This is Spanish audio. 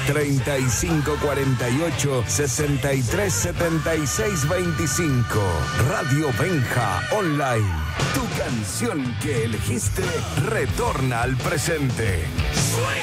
3548-637625. Radio Benja Online. Tu canción que elegiste retorna al presente. ¡Suena!